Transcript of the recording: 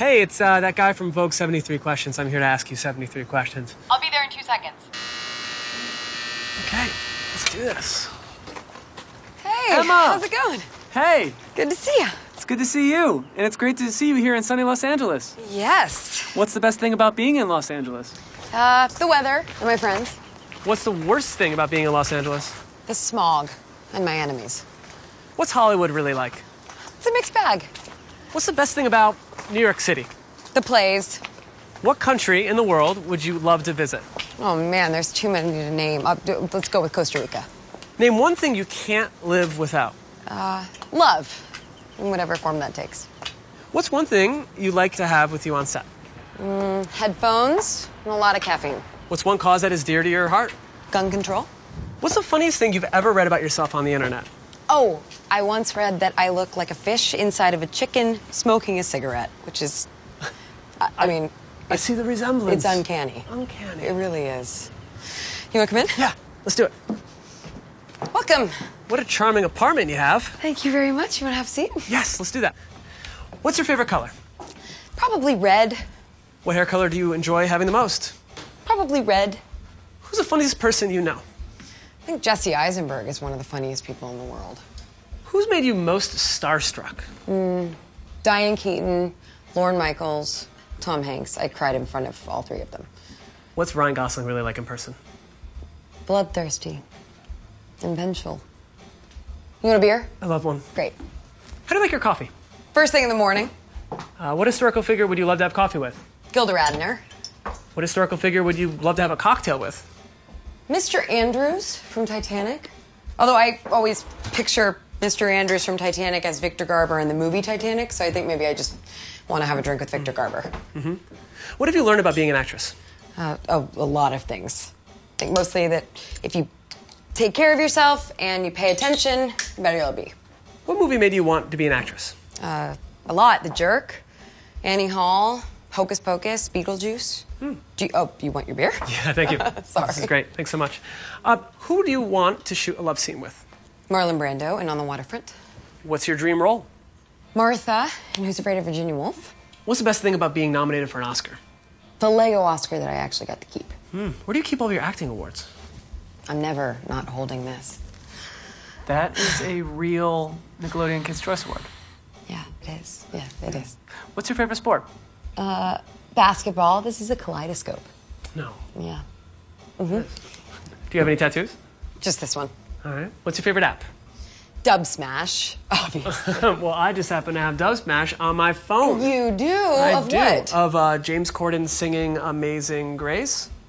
Hey, it's that guy from Vogue 73 Questions. I'm here to ask you 73 questions. I'll be there in 2 seconds. Okay, let's do this. Hey, Emma! how's it going? Hey, Good to see you. it's good to see you. And it's great to see you here in sunny Los Angeles. Yes. What's the best thing about being in Los Angeles? The weather and my friends. What's the worst thing about being in Los Angeles? The smog and my enemies. What's Hollywood really like? It's a mixed bag. What's the best thing about New York City? The plays. What country in the world would you love to visit? Oh man, there's too many to name. Let's go with Costa Rica. Name one thing you can't live without. Love, in whatever form that takes. What's one thing you like to have with you on set? Headphones and a lot of caffeine. What's one cause that is dear to your heart? Gun control. What's the funniest thing you've ever read about yourself on the internet? Oh, I once read that I look like a fish inside of a chicken smoking a cigarette, which is, I mean, I see the resemblance. it's uncanny. Uncanny. It really is. You want to come in? Yeah, let's do it. Welcome. What a charming apartment you have. Thank you very much. You want to have a seat? Yes, let's do that. What's your favorite color? Probably red. What hair color do you enjoy having the most? Probably red. Who's the funniest person you know? I think Jesse Eisenberg is one of the funniest people in the world. Who's made you most starstruck? Diane Keaton, Lorne Michaels, Tom Hanks. I cried in front of all three of them. What's Ryan Gosling really like in person? Bloodthirsty and vengeful. You want a beer? I love one. Great. How do you like your coffee? First thing in the morning, What historical figure would you love to have coffee with? Gilda Radner. What historical figure would you love to have a cocktail with? Mr. Andrews from Titanic. Although I always picture Mr. Andrews from Titanic as Victor Garber in the movie Titanic, so I think maybe I just want to have a drink with Victor Garber. What have you learned about being an actress? A lot of things. I think mostly that if you take care of yourself and you pay attention, the better you'll be. What movie made you want to be an actress? A lot. The Jerk, Annie Hall, Hocus Pocus, Beetlejuice. You want your beer? Yeah, thank you. Sorry. This is great. Thanks so much. Who do you want to shoot a love scene with? Marlon Brando in On the Waterfront. What's your dream role? Martha in Who's Afraid of Virginia Woolf. What's the best thing about being nominated for an Oscar? The Lego Oscar that I actually got to keep. Where do you keep all of your acting awards? I'm never not holding this. That is a real Nickelodeon Kids' Choice Award. Yeah, it is. Yeah, it is. What's your favorite sport? Basketball. This is a kaleidoscope. No. Yeah. Do you have any tattoos? Just this one. All right. What's your favorite app? Dub Smash, obviously. Well, I just happen to have Dub Smash on my phone. You do? I Of do. what? Of James Corden singing Amazing Grace.